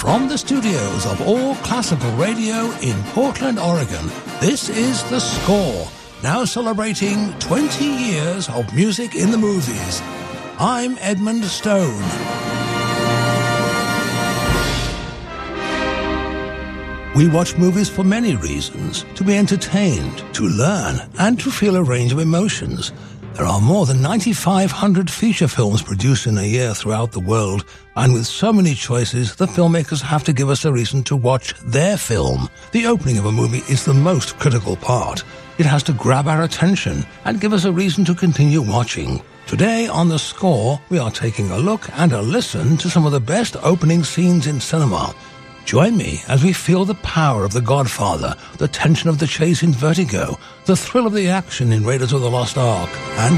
From the studios of All Classical Radio in Portland, Oregon, this is The Score, now celebrating 20 years of music in the movies. I'm Edmund Stone. We watch movies for many reasons: to be entertained, to learn, and to feel a range of emotions. There are more than 9,500 feature films produced in a year throughout the world, and with so many choices, the filmmakers have to give us a reason to watch their film. The opening of a movie is the most critical part. It has to grab our attention and give us a reason to continue watching. Today on The Score, we are taking a look and a listen to some of the best opening scenes in cinema. Join me as we feel the power of The Godfather, the tension of the chase in Vertigo, the thrill of the action in Raiders of the Lost Ark, and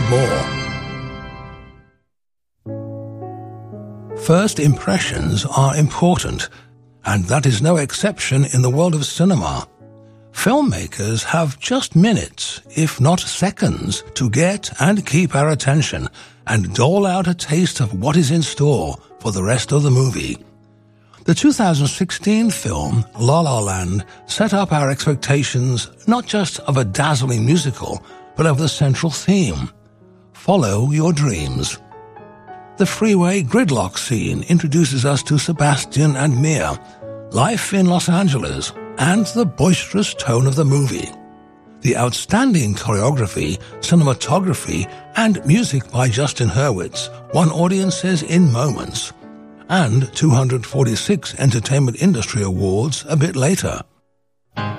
more. First impressions are important, and that is no exception in the world of cinema. Filmmakers have just minutes, if not seconds, to get and keep our attention and dole out a taste of what is in store for the rest of the movie. The 2016 film, La La Land, set up our expectations not just of a dazzling musical, but of the central theme: follow your dreams. The freeway gridlock scene introduces us to Sebastian and Mia, life in Los Angeles, and the boisterous tone of the movie. The outstanding choreography, cinematography, and music by Justin Hurwitz won audiences in moments, and 246 Entertainment Industry Awards a bit later.